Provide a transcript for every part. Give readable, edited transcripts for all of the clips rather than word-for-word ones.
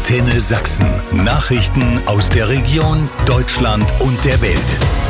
Antenne Sachsen. Nachrichten aus der Region, Deutschland und der Welt.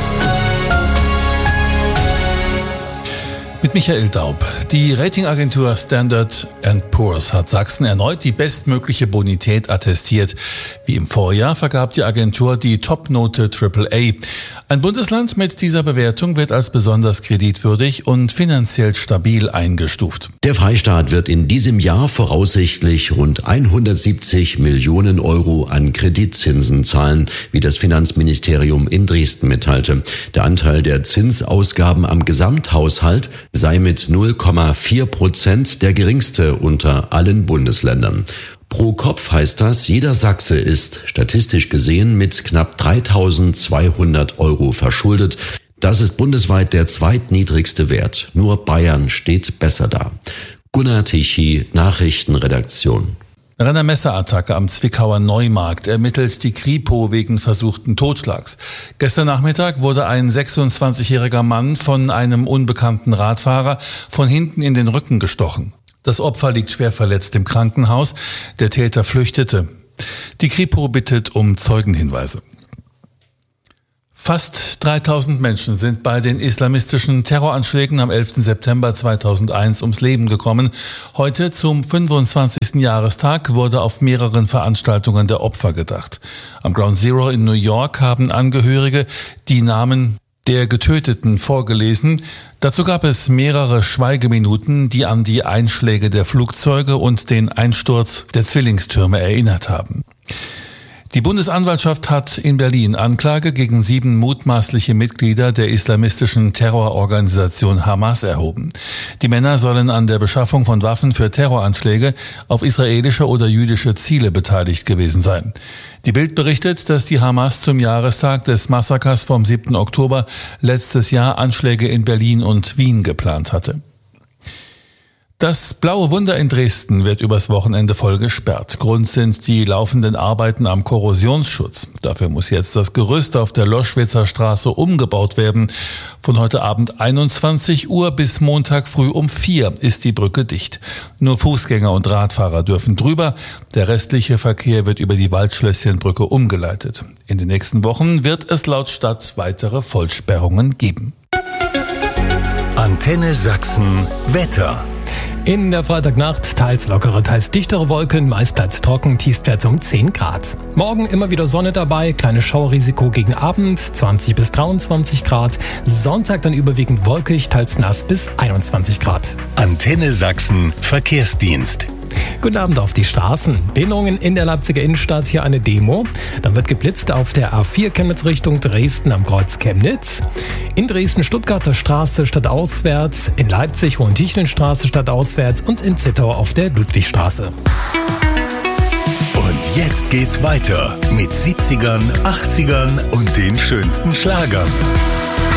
Mit Michael Daub. Die Ratingagentur Standard & Poor's hat Sachsen erneut die bestmögliche Bonität attestiert. Wie im Vorjahr vergab die Agentur die Topnote AAA. Ein Bundesland mit dieser Bewertung wird als besonders kreditwürdig und finanziell stabil eingestuft. Der Freistaat wird in diesem Jahr voraussichtlich rund 170 Millionen Euro an Kreditzinsen zahlen, wie das Finanzministerium in Dresden mitteilte. Der Anteil der Zinsausgaben am Gesamthaushalt sei mit 0,4% der geringste unter allen Bundesländern. Pro Kopf heißt das, jeder Sachse ist statistisch gesehen mit knapp 3.200 Euro verschuldet. Das ist bundesweit der zweitniedrigste Wert. Nur Bayern steht besser da. Gunnar Tichy, Nachrichtenredaktion. Nach einer Messerattacke am Zwickauer Neumarkt ermittelt die Kripo wegen versuchten Totschlags. Gestern Nachmittag wurde ein 26-jähriger Mann von einem unbekannten Radfahrer von hinten in den Rücken gestochen. Das Opfer liegt schwer verletzt im Krankenhaus. Der Täter flüchtete. Die Kripo bittet um Zeugenhinweise. Fast 3000 Menschen sind bei den islamistischen Terroranschlägen am 11. September 2001 ums Leben gekommen. Heute zum 25. Jahrestag wurde auf mehreren Veranstaltungen der Opfer gedacht. Am Ground Zero in New York haben Angehörige die Namen der Getöteten vorgelesen. Dazu gab es mehrere Schweigeminuten, die an die Einschläge der Flugzeuge und den Einsturz der Zwillingstürme erinnert haben. Die Bundesanwaltschaft hat in Berlin Anklage gegen 7 mutmaßliche Mitglieder der islamistischen Terrororganisation Hamas erhoben. Die Männer sollen an der Beschaffung von Waffen für Terroranschläge auf israelische oder jüdische Ziele beteiligt gewesen sein. Die Bild berichtet, dass die Hamas zum Jahrestag des Massakers vom 7. Oktober letztes Jahr Anschläge in Berlin und Wien geplant hatte. Das Blaue Wunder in Dresden wird übers Wochenende voll gesperrt. Grund sind die laufenden Arbeiten am Korrosionsschutz. Dafür muss jetzt das Gerüst auf der Loschwitzer Straße umgebaut werden. Von heute Abend 21 Uhr bis Montag früh um 4 ist die Brücke dicht. Nur Fußgänger und Radfahrer dürfen drüber. Der restliche Verkehr wird über die Waldschlösschenbrücke umgeleitet. In den nächsten Wochen wird es laut Stadt weitere Vollsperrungen geben. Antenne Sachsen Wetter. In der Freitagnacht teils lockere, teils dichtere Wolken, meist bleibt's trocken, Tiefstwert um 10 Grad. Morgen immer wieder Sonne dabei, kleines Schauerrisiko gegen Abend, 20 bis 23 Grad. Sonntag dann überwiegend wolkig, teils nass bis 21 Grad. Antenne Sachsen Verkehrsdienst. Guten Abend auf die Straßen. Behinderungen in der Leipziger Innenstadt, hier eine Demo. Dann wird geblitzt auf der A4 Chemnitz Richtung Dresden am Kreuz Chemnitz. In Dresden Stuttgarter Straße stadtauswärts, in Leipzig Hohentichenstraße stadtauswärts und in Zittau auf der Ludwigstraße. Und jetzt geht's weiter mit 70ern, 80ern und den schönsten Schlagern.